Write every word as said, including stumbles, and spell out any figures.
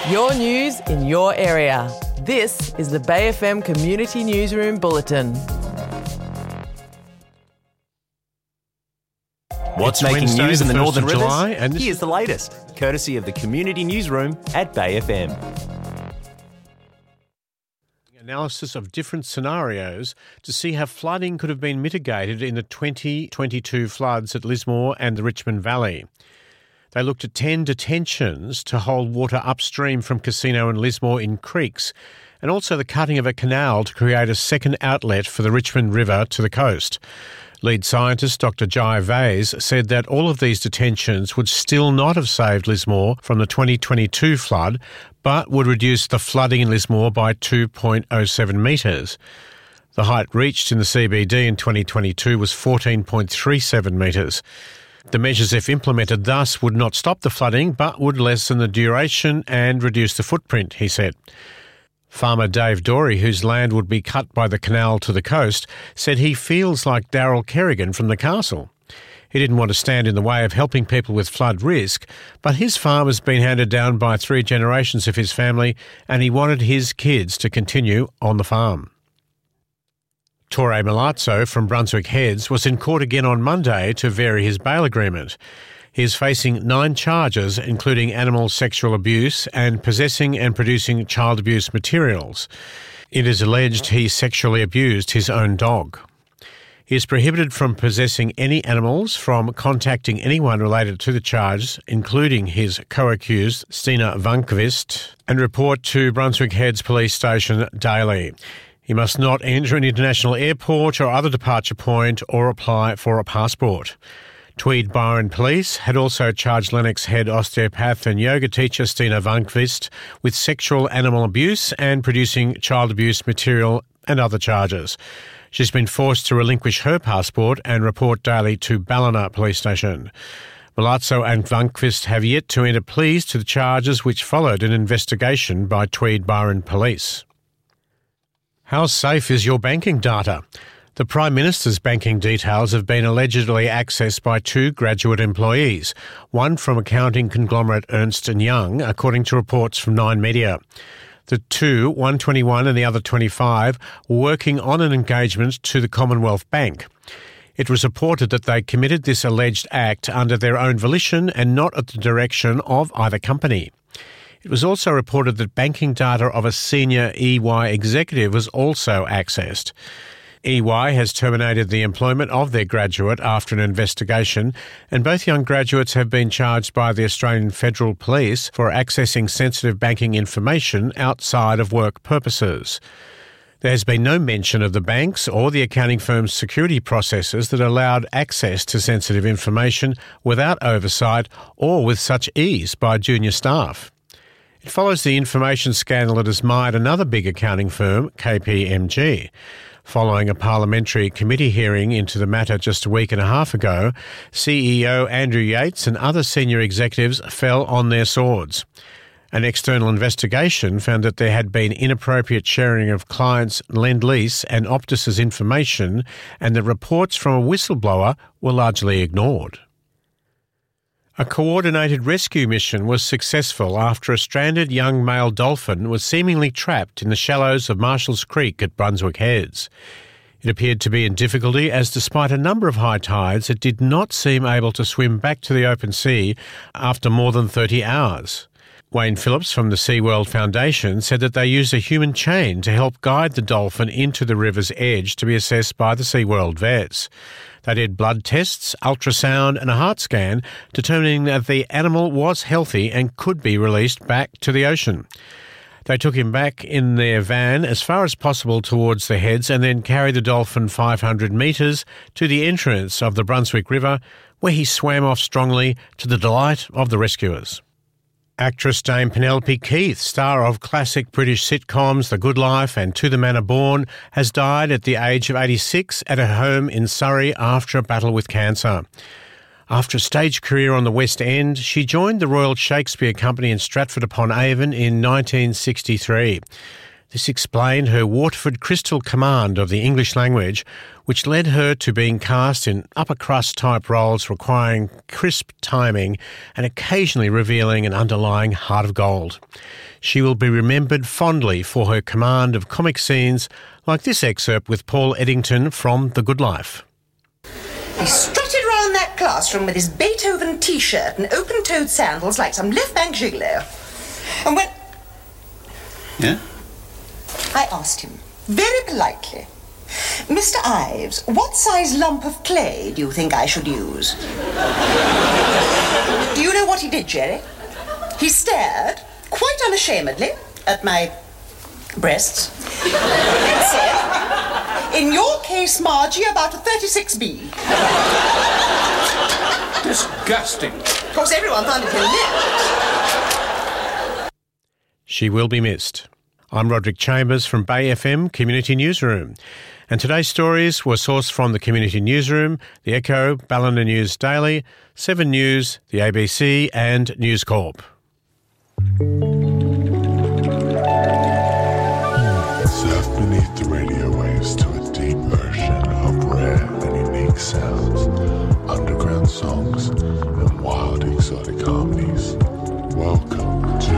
Your news in your area. This is the Bay F M Community Newsroom Bulletin. What's making Wednesday, news in the the Northern first of Rivers? July, and this- Here's the latest, courtesy of the Community Newsroom at Bay F M. Analysis of different scenarios to see how flooding could have been mitigated in the twenty twenty-two floods at Lismore and the Richmond Valley. They looked at ten detentions to hold water upstream from Casino and Lismore in creeks, and also the cutting of a canal to create a second outlet for the Richmond River to the coast. Lead scientist Doctor Jai Vaiz said that all of these detentions would still not have saved Lismore from the twenty twenty-two flood, but would reduce the flooding in Lismore by two point oh seven metres. The height reached in the C B D in twenty twenty-two was fourteen point three seven metres. The measures, if implemented thus, would not stop the flooding, but would lessen the duration and reduce the footprint, he said. Farmer Dave Dorey, whose land would be cut by the canal to the coast, said he feels like Daryl Kerrigan from the castle. He didn't want to stand in the way of helping people with flood risk, but his farm has been handed down by three generations of his family, and he wanted his kids to continue on the farm. Torre Milazzo from Brunswick Heads was in court again on Monday to vary his bail agreement. He is facing nine charges, including animal sexual abuse and possessing and producing child abuse materials. It is alleged he sexually abused his own dog. He is prohibited from possessing any animals, from contacting anyone related to the charges, including his co-accused, Stina Vankvist, and report to Brunswick Heads Police Station daily. He must not enter an international airport or other departure point or apply for a passport. Tweed Byron Police had also charged Lennox head osteopath and yoga teacher Stina Vankvist with sexual animal abuse and producing child abuse material and other charges. She's been forced to relinquish her passport and report daily to Ballina Police Station. Milazzo and Vankvist have yet to enter pleas to the charges, which followed an investigation by Tweed Byron Police. How safe is your banking data? The Prime Minister's banking details have been allegedly accessed by two graduate employees, one from accounting conglomerate Ernst and Young, according to reports from Nine Media. The two, one twenty-one and the other twenty-five, were working on an engagement to the Commonwealth Bank. It was reported that they committed this alleged act under their own volition and not at the direction of either company. It was also reported that banking data of a senior E Y executive was also accessed. E Y has terminated the employment of their graduate after an investigation, and both young graduates have been charged by the Australian Federal Police for accessing sensitive banking information outside of work purposes. There has been no mention of the banks or the accounting firm's security processes that allowed access to sensitive information without oversight or with such ease by junior staff. It follows the information scandal that has mired another big accounting firm, K P M G. Following a parliamentary committee hearing into the matter just a week and a half ago, C E O Andrew Yates and other senior executives fell on their swords. An external investigation found that there had been inappropriate sharing of clients' Lend-Lease and Optus's information, and that reports from a whistleblower were largely ignored. A coordinated rescue mission was successful after a stranded young male dolphin was seemingly trapped in the shallows of Marshalls Creek at Brunswick Heads. It appeared to be in difficulty as, despite a number of high tides, it did not seem able to swim back to the open sea after more than thirty hours. Wayne Phillips from the SeaWorld Foundation said that they used a human chain to help guide the dolphin into the river's edge to be assessed by the SeaWorld vets. They did blood tests, ultrasound and a heart scan, determining that the animal was healthy and could be released back to the ocean. They took him back in their van as far as possible towards the Heads and then carried the dolphin five hundred metres to the entrance of the Brunswick River, where he swam off strongly to the delight of the rescuers. Actress Dame Penelope Keith, star of classic British sitcoms The Good Life and To the Manor Born, has died at the age of eighty-six at her home in Surrey after a battle with cancer. After a stage career on the West End, she joined the Royal Shakespeare Company in Stratford-upon-Avon in nineteen sixty-three. This explained her Waterford Crystal command of the English language, which led her to being cast in upper-crust type roles requiring crisp timing and occasionally revealing an underlying heart of gold. She will be remembered fondly for her command of comic scenes like this excerpt with Paul Eddington from The Good Life. He strutted round that classroom with his Beethoven T-shirt and open-toed sandals like some left-bank gigolo. And when... Yeah? I asked him, very politely, Mister Ives, what size lump of clay do you think I should use? Do you know what he did, Jerry? He stared, quite unashamedly, at my breasts and said, in your case, Margie, about a thirty-six B. Disgusting. Of course, everyone found it hilarious. She will be missed. I'm Roderick Chambers from Bay F M Community Newsroom. And today's stories were sourced from the Community Newsroom, The Echo, Ballina News Daily, Seven News, the A B C and News Corp. Surf beneath the radio waves to a deep ocean of rare and unique sounds, underground songs and wild exotic art.